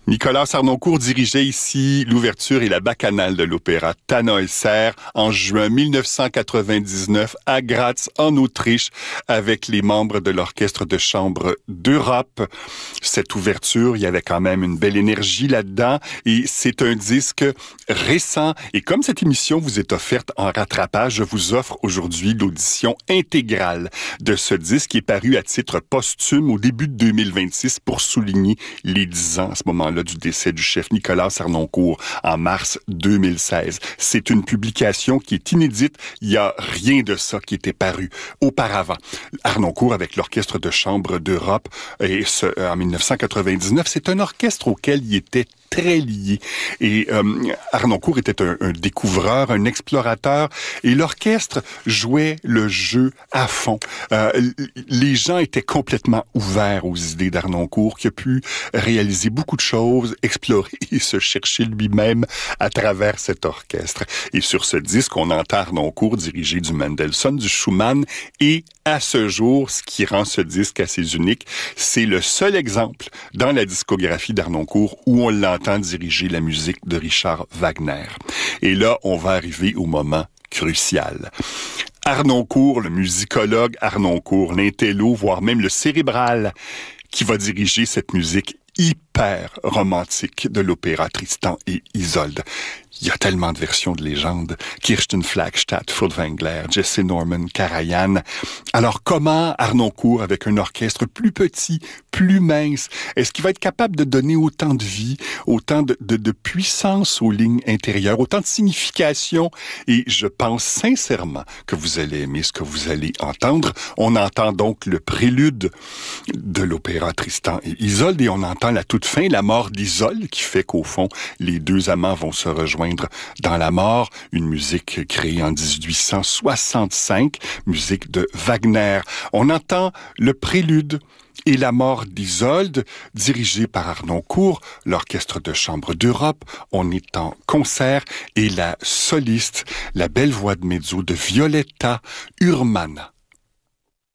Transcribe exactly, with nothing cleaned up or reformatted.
Nicolas Harnoncourt dirigeait ici l'ouverture et la bacchanale de l'opéra Tannhäuser en juin mille neuf cent quatre-vingt-dix-neuf à Graz, en Autriche, avec les membres de l'Orchestre de chambre d'Europe. Cette ouverture, il y avait quand même une belle énergie là-dedans et c'est un disque récent. Et comme cette émission vous est offerte en rattrapage, je vous offre aujourd'hui l'audition intégrale de ce disque qui est paru à titre posthume au début de deux mille vingt-six pour souligner les dix ans à ce moment-là du décès du chef Nicolas Harnoncourt en mars deux mille seize. C'est une publication qui est inédite. Il n'y a rien de ça qui était paru auparavant. Harnoncourt avec l'Orchestre de chambre d'Europe et ce, en mille neuf cent quatre-vingt-dix-neuf, c'est un orchestre auquel il était très lié. Et euh, Harnoncourt était un, un découvreur, un explorateur, et l'orchestre jouait le jeu à fond. Euh, les gens étaient complètement ouverts aux idées d'Harnoncourt, qui a pu réaliser beaucoup de choses, explorer et se chercher lui-même à travers cet orchestre. Et sur ce disque, on entend Harnoncourt diriger du Mendelssohn, du Schumann, et à ce jour, ce qui rend ce disque assez unique, c'est le seul exemple dans la discographie d'Harnoncourt où on l'entend diriger la musique de Richard Wagner. Et là, on va arriver au moment crucial. Harnoncourt, le musicologue Harnoncourt, l'intello, voire même le cérébral, qui va diriger cette musique hyper romantique de l'opéra Tristan et Isolde. Il y a tellement de versions de légende. Kirsten Flagstad, Furtwängler, Jesse Norman, Karajan. Alors, comment Harnoncourt, avec un orchestre plus petit, plus mince, est-ce qu'il va être capable de donner autant de vie, autant de, de, de puissance aux lignes intérieures, autant de signification? Et je pense sincèrement que vous allez aimer ce que vous allez entendre. On entend donc le prélude de l'opéra Tristan et Isolde et on entend la toute fin, la mort d'Isolde, qui fait qu'au fond, les deux amants vont se rejoindre dans la mort, une musique créée en dix-huit cent soixante-cinq, musique de Wagner. On entend le prélude et la mort d'Isolde, dirigée par Harnoncourt, l'Orchestre de chambre d'Europe. On est en concert et la soliste, la belle voix de mezzo de Violetta Urmana.